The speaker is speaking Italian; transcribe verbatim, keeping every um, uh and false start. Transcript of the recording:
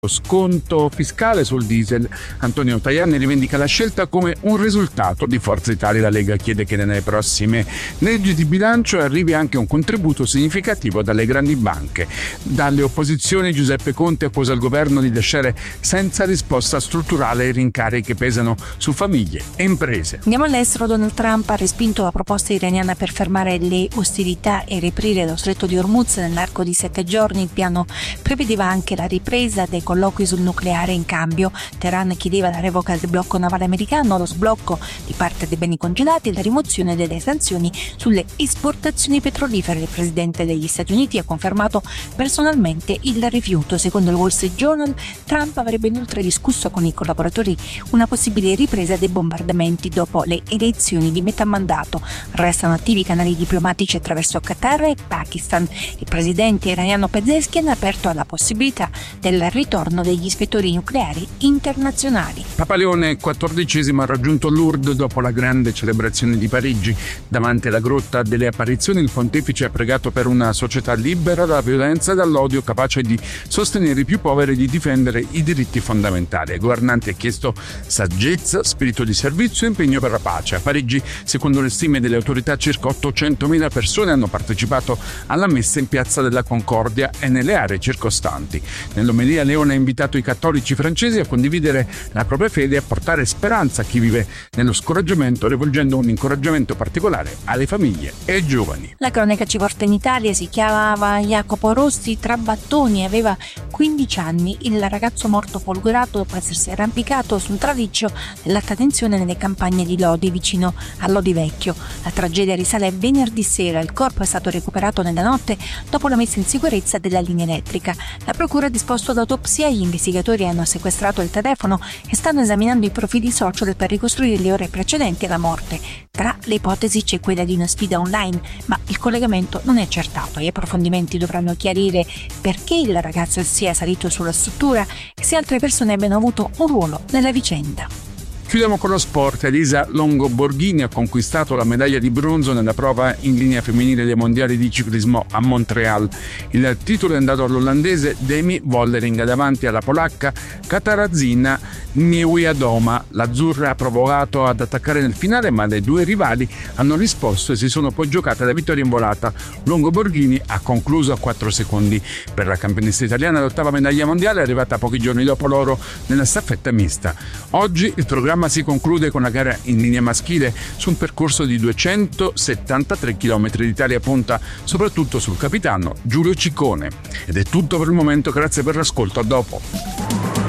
Sconto fiscale sul diesel. Antonio Tajani rivendica la scelta come un risultato di Forza Italia. La Lega chiede che nelle prossime leggi di bilancio arrivi anche un contributo significativo dalle grandi banche. Dalle opposizioni Giuseppe Conte accusa il governo di lasciare senza risposta strutturale i rincari che pesano su famiglie e imprese. Andiamo all'estero. Donald Trump ha respinto la proposta iraniana per fermare le ostilità e riaprire lo stretto di Hormuz nell'arco di sette giorni. Il piano prevedeva anche la ripresa dei colloqui sul nucleare. In cambio, Teheran chiedeva la revoca del blocco navale americano, lo sblocco di parte dei beni congelati e la rimozione delle sanzioni sulle esportazioni petrolifere. Il presidente degli Stati Uniti ha confermato personalmente il rifiuto. Secondo il Wall Street Journal, Trump avrebbe inoltre discusso con i collaboratori una possibile ripresa dei bombardamenti dopo le elezioni di metà mandato. Restano attivi i canali diplomatici attraverso Qatar e Pakistan. Il presidente iraniano Pezeshkian ha aperto alla possibilità del ritorno degli ispettori nucleari internazionali. Papa Leone quattordicesimo ha raggiunto Lourdes dopo la grande celebrazione di Parigi. Davanti alla grotta delle apparizioni il pontefice ha pregato per una società libera dalla violenza e dall'odio, capace di sostenere i più poveri e di difendere i diritti fondamentali. Ai governanti ha chiesto saggezza, spirito di servizio e impegno per la pace. A Parigi, secondo le stime delle autorità, circa ottocentomila persone hanno partecipato alla messa in Piazza della Concordia e nelle aree circostanti. Nell'omelia Leone ha invitato i cattolici francesi a condividere la propria fede e a portare speranza a chi vive nello scoraggiamento, rivolgendo un incoraggiamento particolare alle famiglie e ai giovani. La cronaca ci porta in Italia. Si chiamava Jacopo Rossi Trabattoni, aveva quindici anni. Il ragazzo morto folgorato dopo essersi arrampicato su un traliccio dell'alta tensione nelle campagne di Lodi, vicino a Lodi Vecchio. La tragedia risale venerdì sera. Il corpo è stato recuperato nella notte dopo la messa in sicurezza della linea elettrica. La procura ha disposto l'autopsia. Gli investigatori hanno sequestrato il telefono e stanno esaminando i profili social per ricostruire le ore precedenti alla morte. Tra le ipotesi c'è quella di una sfida online, ma il collegamento non è accertato. Gli approfondimenti dovranno chiarire perché il ragazzo sia salito sulla struttura e se altre persone abbiano avuto un ruolo nella vicenda. Chiudiamo con lo sport. Elisa Longo Borghini ha conquistato la medaglia di bronzo nella prova in linea femminile dei mondiali di ciclismo a Montreal. Il titolo è andato all'olandese Demi Vollering davanti alla polacca Katarzyna Niewiadoma. L'azzurra ha provato ad attaccare nel finale, ma le due rivali hanno risposto e si sono poi giocate la vittoria in volata. Longo Borghini ha concluso a quattro secondi. Per la campionessa italiana l'ottava medaglia mondiale è arrivata pochi giorni dopo l'oro nella staffetta mista. Oggi il programma si conclude con la gara in linea maschile su un percorso di duecentosettantatré chilometri. L'Italia punta soprattutto sul capitano Giulio Ciccone. Ed è tutto per il momento, grazie per l'ascolto, a dopo.